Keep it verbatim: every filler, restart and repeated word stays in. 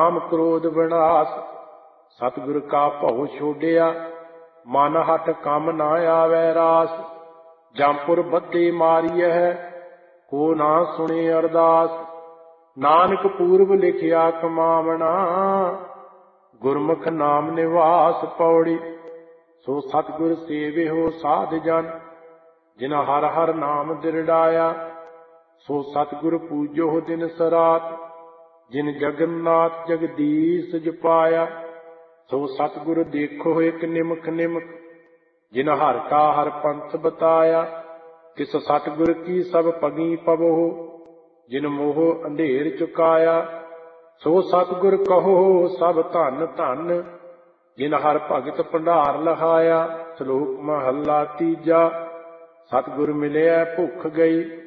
काम क्रोध विनाश। सतगुर का भव छोड़िया मन हट कम न आवे रास। जमपुर बद्धे मारियह को ना सुने अरदास। नानक पूर्व लिखिया कमावना गुरमुख नाम निवास पौड़ी। सो सतगुर सेवे हो साध जन जिन हर हर नाम दिरडाया। सो सतगुर पूजो दिन सरात जिन जगन्नाथ जगदीश जपाया। सो सतगुर देखो एक निमख निमख जिन हर का हर पंथ बताया। तिस सतगुर की सब पगी पवो जिन मोह अंधेर चुकाया। सो सतगुर कहो सब धन धन जिन हर भगत भंडार लहाया। श्लोक महला तीजा। सतगुर मिलिया भुख गई